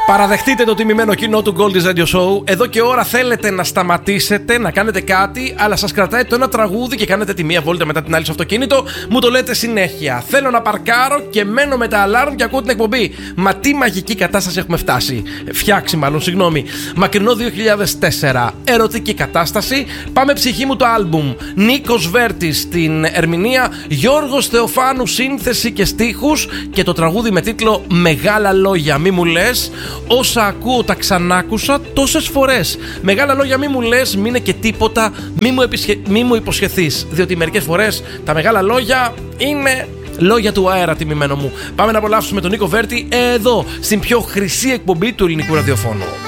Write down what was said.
Παραδεχτείτε το τιμημένο κοινό του Goldie's Radio Show. Εδώ και ώρα θέλετε να σταματήσετε, να κάνετε κάτι, αλλά σας κρατάει το ένα τραγούδι και κάνετε τη μία βόλτα μετά την άλλη στο αυτοκίνητο. Μου το λέτε συνέχεια. Θέλω να παρκάρω και μένω με τα αλάρμ και ακούω την εκπομπή. Μα τι μαγική κατάσταση έχουμε φτάσει. Φτιάξει μάλλον, συγγνώμη. Μακρινό 2004. Ερωτική κατάσταση. Πάμε ψυχή μου το άλμπουμ. Νίκος Βέρτης στην ερμηνεία. Γιώργος Θεοφάνου σύνθεση και στίχους. Και το τραγούδι με τίτλο Μεγάλα λόγια μη μου λες. Όσα ακούω τα ξανάκουσα τόσες φορές. Μεγάλα λόγια μη μου λες, μη είναι και τίποτα, μη μου υποσχεθείς. Διότι μερικές φορές τα μεγάλα λόγια είναι λόγια του αέρα, τιμημένο μου. Πάμε να απολαύσουμε τον Νίκο Βέρτη εδώ, στην πιο χρυσή εκπομπή του ελληνικού ραδιοφώνου.